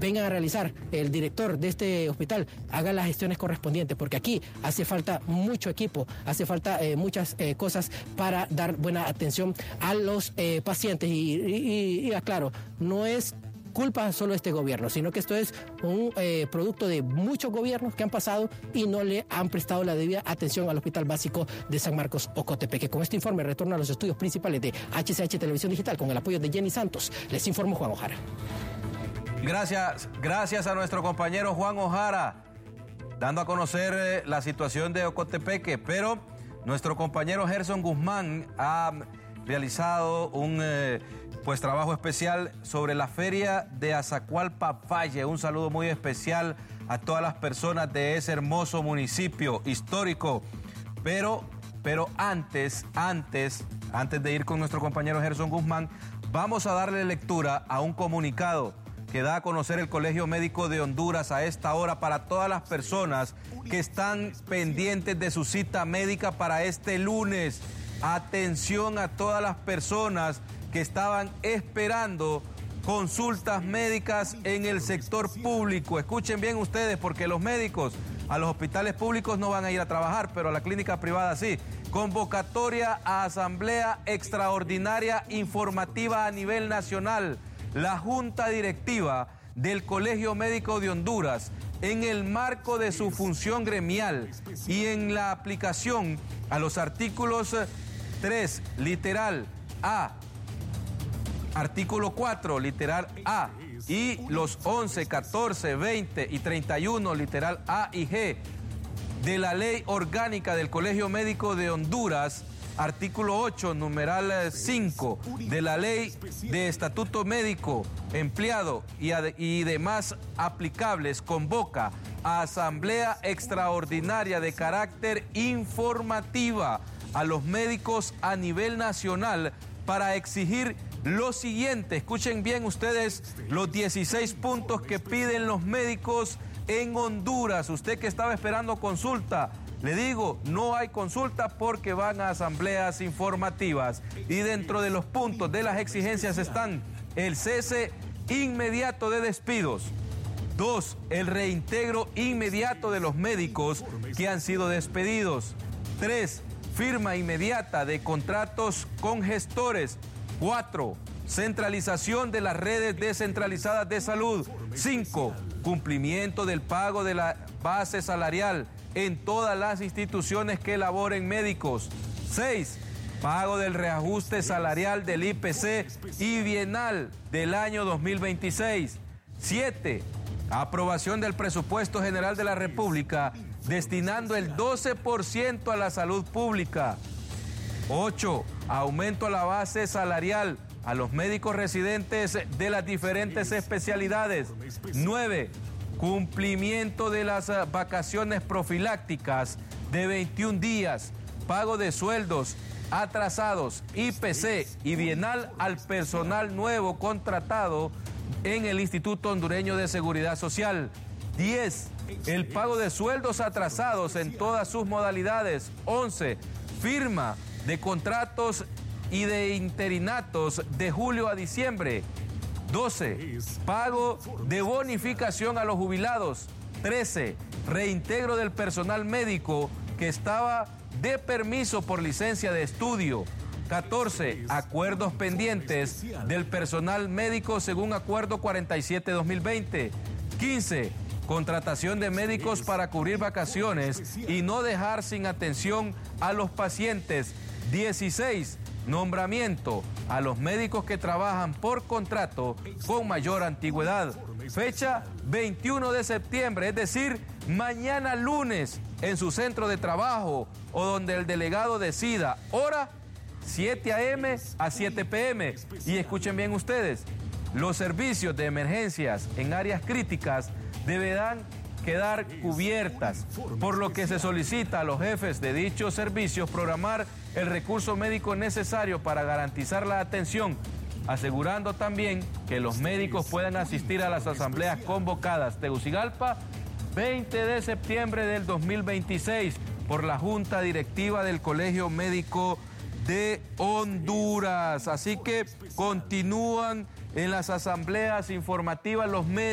vengan a realizar, el director de este hospital haga las gestiones correspondientes, porque aquí hace falta mucho equipo, hace falta muchas cosas para dar buena atención a los pacientes y aclaro, no es culpa solo de este gobierno, sino que esto es un producto de muchos gobiernos que han pasado y no le han prestado la debida atención al Hospital Básico de San Marcos Ocotepeque. Con este informe retorno a los estudios principales de HCH Televisión Digital con el apoyo de Jenny Santos. Les informo Juan Ojara. Gracias a nuestro compañero Juan Ojara, dando a conocer la situación de Ocotepeque, pero nuestro compañero Gerson Guzmán ha realizado un trabajo especial sobre la feria de Azacualpa Valle. Un saludo muy especial a todas las personas de ese hermoso municipio histórico. Pero antes de ir con nuestro compañero Gerson Guzmán, vamos a darle lectura a un comunicado que da a conocer el Colegio Médico de Honduras a esta hora para todas las personas que están pendientes de su cita médica para este lunes. Atención a todas las personas que estaban esperando consultas médicas en el sector público. Escuchen bien ustedes, porque los médicos a los hospitales públicos no van a ir a trabajar, pero a la clínica privada sí. Convocatoria a asamblea extraordinaria informativa a nivel nacional. La Junta Directiva del Colegio Médico de Honduras, en el marco de su función gremial y en la aplicación a los artículos 3, literal A, artículo 4, literal A, y los 11, 14, 20 y 31, literal A y G, de la Ley Orgánica del Colegio Médico de Honduras, artículo 8, numeral 5, de la Ley de Estatuto Médico Empleado y demás aplicables, convoca a Asamblea Extraordinaria de carácter informativa a los médicos a nivel nacional para exigir lo siguiente. Escuchen bien ustedes los 16 puntos que piden los médicos en Honduras. Usted que estaba esperando consulta, le digo, no hay consulta porque van a asambleas informativas. Y dentro de los puntos de las exigencias están el cese inmediato de despidos. 2, el reintegro inmediato de los médicos que han sido despedidos. 3, firma inmediata de contratos con gestores. 4, centralización de las redes descentralizadas de salud. 5, cumplimiento del pago de la base salarial en todas las instituciones que elaboren médicos. 6, pago del reajuste salarial del IPC y bienal del año 2026. 7, aprobación del presupuesto general de la República destinando el 12% a la salud pública. 8, aumento a la base salarial a los médicos residentes de las diferentes especialidades. 9, cumplimiento de las vacaciones profilácticas de 21 días, pago de sueldos atrasados, IPC y bienal al personal nuevo contratado en el Instituto Hondureño de Seguridad Social. 10, el pago de sueldos atrasados en todas sus modalidades. 11, firma de contratos y de interinatos de julio a diciembre. 12, pago de bonificación a los jubilados. 13, reintegro del personal médico que estaba de permiso por licencia de estudio. 14, acuerdos pendientes del personal médico según Acuerdo 47-2020. 15, contratación de médicos para cubrir vacaciones y no dejar sin atención a los pacientes. 16, nombramiento a los médicos que trabajan por contrato con mayor antigüedad. Fecha 21 de septiembre, es decir, mañana lunes, en su centro de trabajo o donde el delegado decida. Hora 7 a.m. a 7 p.m. Y escuchen bien ustedes, los servicios de emergencias en áreas críticas deberán quedar cubiertas, por lo que se solicita a los jefes de dichos servicios programar el recurso médico necesario para garantizar la atención, asegurando también que los médicos puedan asistir a las asambleas convocadas. Tegucigalpa, 20 de septiembre del 2026, por la Junta Directiva del Colegio Médico de Honduras. Así que continúan en las asambleas informativas los médicos.